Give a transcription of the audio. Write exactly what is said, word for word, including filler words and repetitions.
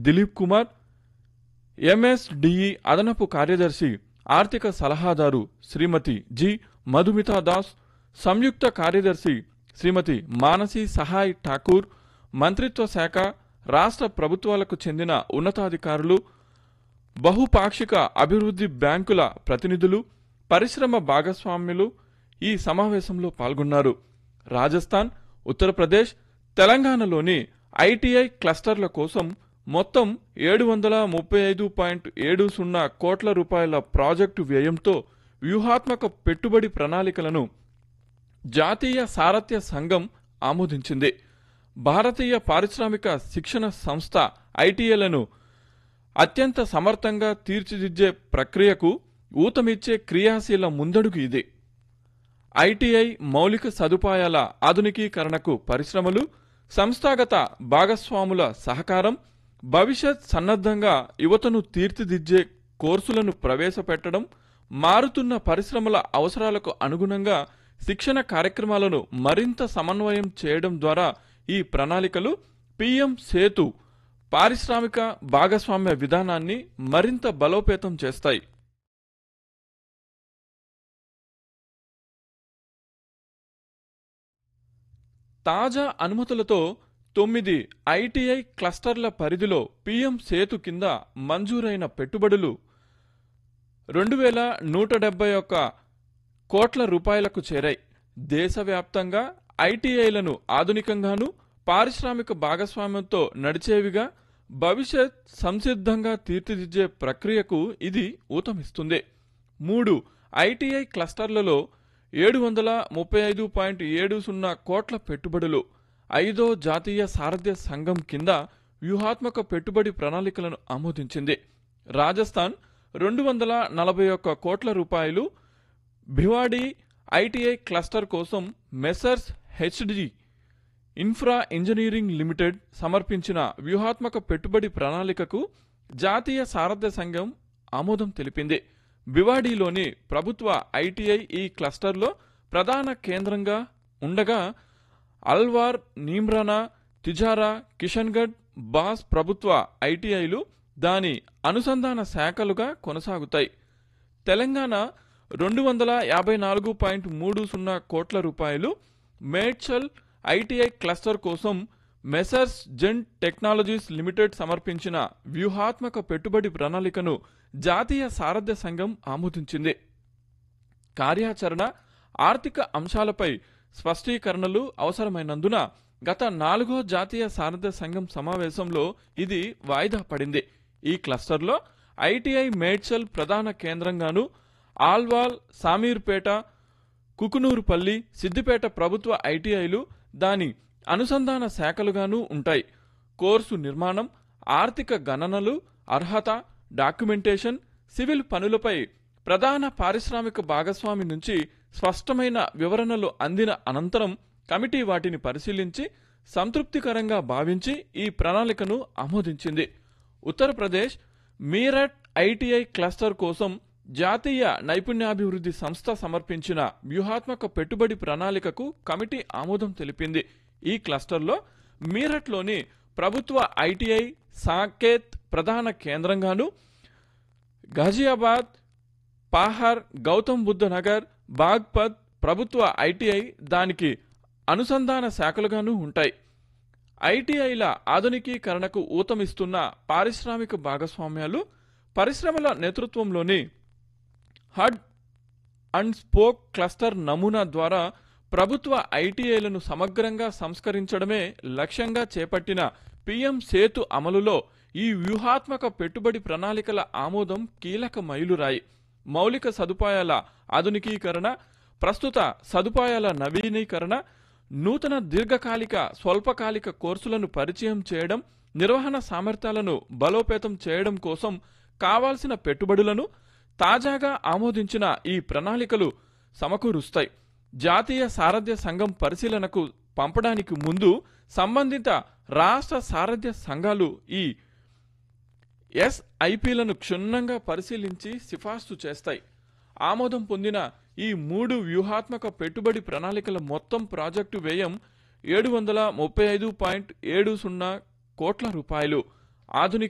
దిలీప్ కుమార్, ఎంఎస్డిఈ అదనపు కార్యదర్శి ఆర్థిక సలహాదారు శ్రీమతి జి మధుమితా దాస్, సంయుక్త కార్యదర్శి శ్రీమతి మానసి సహాయ్ ఠాకూర్, మంత్రిత్వ శాఖ, రాష్ట్ర ప్రభుత్వాలకు చెందిన ఉన్నతాధికారులు, బహుపాక్షిక అభివృద్ధి బ్యాంకుల ప్రతినిధులు, పరిశ్రమ భాగస్వామ్యులు ఈ సమావేశంలో పాల్గొన్నారు. రాజస్థాన్, ఉత్తరప్రదేశ్, తెలంగాణలోని ఐటీఐ క్లస్టర్ల కోసం మొత్తం ఏడు వందల ముప్పై ఐదు పాయింట్ ఏడు సున్నా కోట్ల రూపాయల ప్రాజెక్టు వ్యయంతో వ్యూహాత్మక పెట్టుబడి ప్రణాళికలను జాతీయ సారథ్య సంఘం ఆమోదించింది. భారతీయ పారిశ్రామిక శిక్షణ సంస్థ ఐటీఐలను అత్యంత సమర్థంగా తీర్చిదిద్దే ప్రక్రియకు ఊతమిచ్చే క్రియాశీల ముందడుగు ఇది. ఐటీఐ మౌలిక సదుపాయాల ఆధునికీకరణకు పరిశ్రమలు, సంస్థాగత భాగస్వాముల సహకారం, భవిష్యత్ సన్నద్ధంగా యువతను తీర్చిదిద్దే కోర్సులను ప్రవేశపెట్టడం, మారుతున్న పరిశ్రమల అవసరాలకు అనుగుణంగా శిక్షణ కార్యక్రమాలను మరింత సమన్వయం చేయడం ద్వారా ఈ ప్రణాళికలు పీఎం సేతు పారిశ్రామిక భాగస్వామ్య విధానాన్ని మరింత బలోపేతం చేస్తాయి. తాజా అనుమతులతో తొమ్మిది ఐటీఐ క్లస్టర్ల పరిధిలో పీఎం సేతు కింద మంజూరైన పెట్టుబడులు రెండు వేల నూట డెబ్బై ఒక్క కోట్ల రూపాయలకు చేరాయి. దేశవ్యాప్తంగా ఐటీఐలను ఆధునికంగానూ పారిశ్రామిక భాగస్వామ్యంతో నడిచేవిగా భవిష్యత్ సంసిద్ధంగా తీర్చిదిద్దే ప్రక్రియకు ఇది ఊతమిస్తుంది. మూడు ఐటీఐ క్లస్టర్లలో ఏడు వందల ముప్పై ఐదు పాయింట్ ఏడు సున్నా కోట్ల పెట్టుబడులు ఐదో జాతీయ సారథ్య సంఘం కింద వ్యూహాత్మక పెట్టుబడి ప్రణాళికలను ఆమోదించింది. రాజస్థాన్ రెండు వందల నలభై ఒక్క కోట్ల రూపాయలు, భివాడీ ఐటీఐ క్లస్టర్ కోసం Messrs HD infra engineering limited సమర్పించిన వ్యూహాత్మక పెట్టుబడి ప్రణాళికకు జాతీయ సారథ్య సంఘం ఆమోదం తెలిపింది. భివాడీలోని ప్రభుత్వ ఐటీఐ ఈ క్లస్టర్లో ప్రధాన కేంద్రంగా ఉండగా అల్వార్, నీమ్రానా, తిజారా, కిషన్గఢ్, బాస్ ప్రభుత్వ ఐటీఐలు దాని అనుసంధాన శాఖలుగా కొనసాగుతాయి. తెలంగాణ రెండు వందల యాభై నాలుగు పాయింట్ మూడు సున్నా కోట్ల రూపాయలు, మేడ్చల్ ఐటీఐ క్లస్టర్ కోసం మెసర్స్ జెన్ టెక్నాలజీస్ లిమిటెడ్ సమర్పించిన వ్యూహాత్మక పెట్టుబడి ప్రణాళికను జాతీయ సారథ్య సంఘం ఆమోదించింది. కార్యాచరణ, ఆర్థిక అంశాలపై స్పష్టీకరణలు అవసరమైనందున గత నాలుగో జాతీయ సారథ్య సంఘం సమావేశంలో ఇది వాయిదా పడింది. ఈ క్లస్టర్లో ఐటీఐ మేడ్చల్ ప్రధాన కేంద్రంగాను, ఆల్వాల్, సామీర్పేట, కుకునూరుపల్లి, సిద్దిపేట ప్రభుత్వ ఐటీఐలు దాని అనుసంధాన శాఖలుగానూ ఉంటాయి. కోర్సు నిర్మాణం, ఆర్థిక గణనలు, అర్హత, డాక్యుమెంటేషన్, సివిల్ పనులపై ప్రధాన పారిశ్రామిక భాగస్వామి నుంచి స్పష్టమైన వివరణలు అందిన అనంతరం కమిటీ వాటిని పరిశీలించి సంతృప్తికరంగా భావించి ఈ ప్రణాళికను ఆమోదించింది. ఉత్తరప్రదేశ్ మీరట్ ఐటీఐ క్లస్టర్ కోసం జాతీయ నైపుణ్యాభివృద్ధి సంస్థ సమర్పించిన వ్యూహాత్మక పెట్టుబడి ప్రణాళికకు కమిటీ ఆమోదం తెలిపింది. ఈ క్లస్టర్లో మీరట్లోని ప్రభుత్వ ఐటీఐ సాకేత్ ప్రధాన కేంద్రంగాను, ఘజియాబాద్, పాహర్, గౌతమ్ బుద్ధ నగర్, బాగ్పత్ ప్రభుత్వ ఐటీఐ దానికి అనుసంధాన శాఖలుగాను ఉంటాయి. ఐటీఐల ఆధునికీకరణకు ఊతమిస్తున్న పారిశ్రామిక భాగస్వామ్యాలు, పరిశ్రమల నేతృత్వంలోని హడ్ అండ్ స్పోక్ క్లస్టర్ నమూనా ద్వారా ప్రభుత్వ ఐటీఐలను సమగ్రంగా సంస్కరించడమే లక్ష్యంగా చేపట్టిన పీఎం సేతు అమలులో ఈ వ్యూహాత్మక పెట్టుబడి ప్రణాళికల ఆమోదం కీలక మైలురాయి. మౌలిక సదుపాయాల ఆధునికీకరణ, ప్రస్తుత సదుపాయాల నవీకరణ, నూతన దీర్ఘకాలిక, స్వల్పకాలిక కోర్సులను పరిచయం చేయడం, నిర్వహణ సామర్థ్యాలను బలోపేతం చేయడం కోసం కావాల్సిన పెట్టుబడులను తాజాగా ఆమోదించిన ఈ ప్రణాళికలు సమకూరుస్తాయి. జాతీయ సారథ్య సంఘం పరిశీలనకు పంపడానికి ముందు సంబంధిత రాష్ట్ర సారథ్య సంఘాలు ఈ ఎస్ఐపిలను క్షుణ్ణంగా పరిశీలించి సిఫార్సు చేస్తాయి. ఆమోదం పొందిన ఈ మూడు వ్యూహాత్మక పెట్టుబడి ప్రణాళికల మొత్తం ప్రాజెక్టు వ్యయం ఏడు వందల ముప్పై ఐదు పాయింట్ ఏడు సున్నా కోట్ల రూపాయలు. ఆధునిక